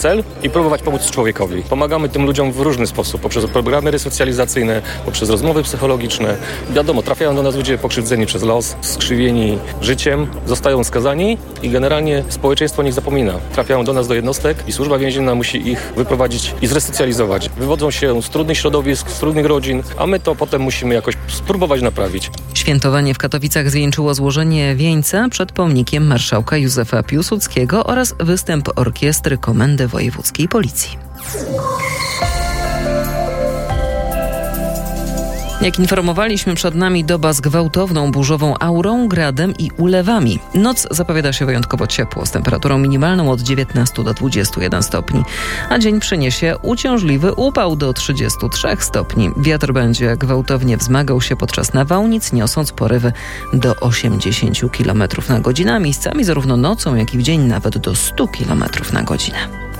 cel i próbować pomóc człowiekowi. Pomagamy tym ludziom w różny sposób, poprzez programy resocjalizacyjne, poprzez rozmowy psychologiczne. Wiadomo, trafiają do nas ludzie pokrzywdzeni przez los, skrzywieni życiem, zostają skazani i generalnie społeczeństwo nie zapomina. Trafiają do nas do jednostek i służba więzienna musi ich wyprowadzić i zresocjalizować. Wywodzą się z trudnych środowisk, z trudnych rodzin, a my to potem musimy jakoś spróbować naprawić. Świętowanie w Katowicach zwieńczyło złożenie wieńca przed pomnikiem marszałka Józefa Piłsudskiego oraz występ orkiestry Komendy Wojewódzkiej Policji. Jak informowaliśmy, przed nami doba z gwałtowną burzową aurą, gradem i ulewami. Noc zapowiada się wyjątkowo ciepło, z temperaturą minimalną od 19 do 21 stopni, a dzień przyniesie uciążliwy upał do 33 stopni. Wiatr będzie gwałtownie wzmagał się podczas nawałnic, niosąc porywy do 80 km na godzinę, a miejscami zarówno nocą, jak i w dzień nawet do 100 km na godzinę.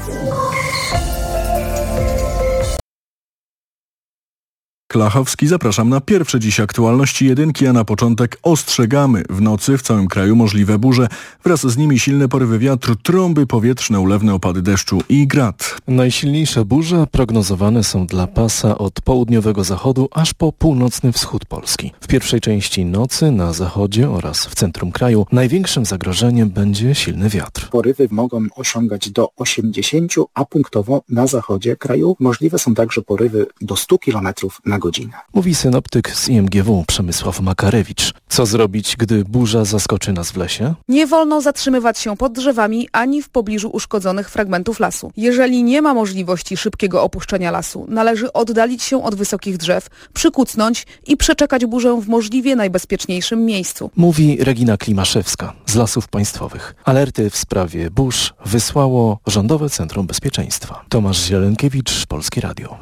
Klachowski, zapraszam na pierwsze dziś aktualności jedynki, a na początek ostrzegamy. W nocy w całym kraju możliwe burze. Wraz z nimi silne porywy wiatru, trąby powietrzne, ulewne opady deszczu i grad. Najsilniejsze burze prognozowane są dla pasa od południowego zachodu aż po północny wschód Polski. W pierwszej części nocy na zachodzie oraz w centrum kraju największym zagrożeniem będzie silny wiatr. Porywy mogą osiągać do 80, a punktowo na zachodzie kraju możliwe są także porywy do 100 km na godzinę. Mówi synoptyk z IMGW Przemysław Makarewicz. Co zrobić, gdy burza zaskoczy nas w lesie? Nie wolno zatrzymywać się pod drzewami ani w pobliżu uszkodzonych fragmentów lasu. Jeżeli nie ma możliwości szybkiego opuszczenia lasu, należy oddalić się od wysokich drzew, przykucnąć i przeczekać burzę w możliwie najbezpieczniejszym miejscu. Mówi Regina Klimaszewska z Lasów Państwowych. Alerty w sprawie burz wysłało Rządowe Centrum Bezpieczeństwa. Tomasz Zielenkiewicz, Polskie Radio.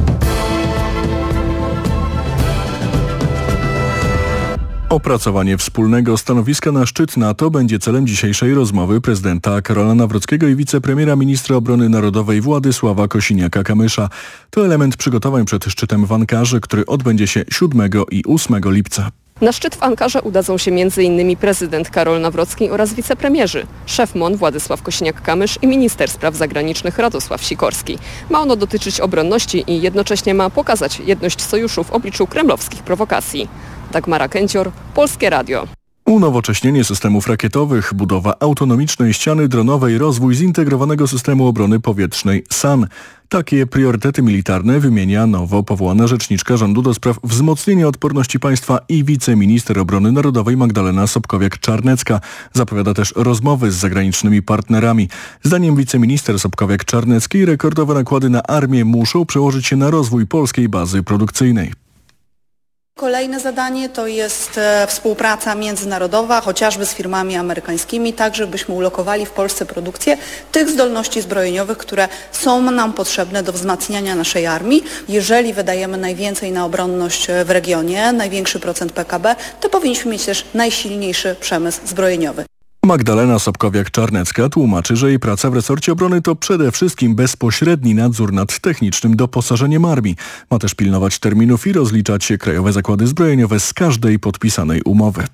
Opracowanie wspólnego stanowiska na szczyt NATO będzie celem dzisiejszej rozmowy prezydenta Karola Nawrockiego i wicepremiera ministra obrony narodowej Władysława Kosiniaka-Kamysza. To element przygotowań przed szczytem w Ankarze, który odbędzie się 7 i 8 lipca. Na szczyt w Ankarze udadzą się m.in. prezydent Karol Nawrocki oraz wicepremierzy, szef MON Władysław Kosiniak-Kamysz i minister spraw zagranicznych Radosław Sikorski. Ma ono dotyczyć obronności i jednocześnie ma pokazać jedność sojuszu w obliczu kremlowskich prowokacji. Dagmara Kęcior, Polskie Radio. Unowocześnienie systemów rakietowych, budowa autonomicznej ściany dronowej, rozwój zintegrowanego systemu obrony powietrznej SAN. Takie priorytety militarne wymienia nowo powołana rzeczniczka rządu do spraw wzmocnienia odporności państwa i wiceminister obrony narodowej Magdalena Sobkowiak-Czarnecka. Zapowiada też rozmowy z zagranicznymi partnerami. Zdaniem wiceminister Sobkowiak-Czarneckiej rekordowe nakłady na armię muszą przełożyć się na rozwój polskiej bazy produkcyjnej. Kolejne zadanie to jest współpraca międzynarodowa, chociażby z firmami amerykańskimi, tak żebyśmy ulokowali w Polsce produkcję tych zdolności zbrojeniowych, które są nam potrzebne do wzmacniania naszej armii. Jeżeli wydajemy najwięcej na obronność w regionie, największy procent PKB, to powinniśmy mieć też najsilniejszy przemysł zbrojeniowy. Magdalena Sobkowiak-Czarnecka tłumaczy, że jej praca w resorcie obrony to przede wszystkim bezpośredni nadzór nad technicznym doposażeniem armii. Ma też pilnować terminów i rozliczać krajowe zakłady zbrojeniowe z każdej podpisanej umowy.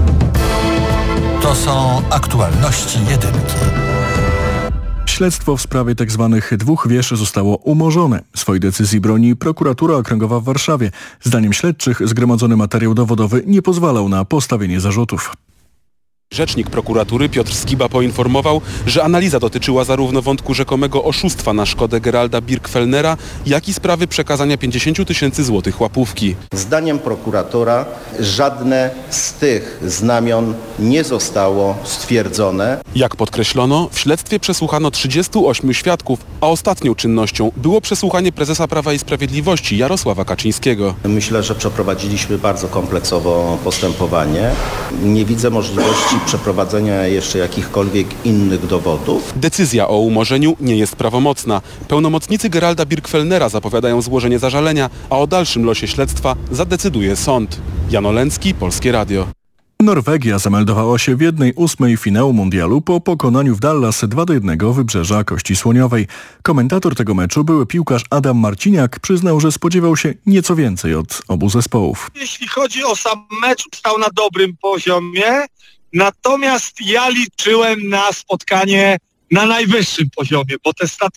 To są aktualności jedynki. Śledztwo w sprawie tzw. dwóch wież zostało umorzone. Swojej decyzji broni prokuratura okręgowa w Warszawie. Zdaniem śledczych zgromadzony materiał dowodowy nie pozwalał na postawienie zarzutów. Rzecznik prokuratury Piotr Skiba poinformował, że analiza dotyczyła zarówno wątku rzekomego oszustwa na szkodę Geralda Birgfellnera, jak i sprawy przekazania 50 000 złotych łapówki. Zdaniem prokuratora żadne z tych znamion nie zostało stwierdzone. Jak podkreślono, w śledztwie przesłuchano 38 świadków, a ostatnią czynnością było przesłuchanie prezesa Prawa i Sprawiedliwości Jarosława Kaczyńskiego. Myślę, że przeprowadziliśmy bardzo kompleksowo postępowanie. Nie widzę możliwości przeprowadzenia jeszcze jakichkolwiek innych dowodów. Decyzja o umorzeniu nie jest prawomocna. Pełnomocnicy Geralda Birgfellnera zapowiadają złożenie zażalenia, a o dalszym losie śledztwa zadecyduje sąd. Jan Olencki, Polskie Radio. Norwegia zameldowała się w 1/8 finału mundialu po pokonaniu w Dallas 2-1 Wybrzeża Kości Słoniowej. Komentator tego meczu, były piłkarz Adam Marciniak, przyznał, że spodziewał się nieco więcej od obu zespołów. Jeśli chodzi o sam mecz, stał na dobrym poziomie, natomiast ja liczyłem na spotkanie na najwyższym poziomie, bo te staty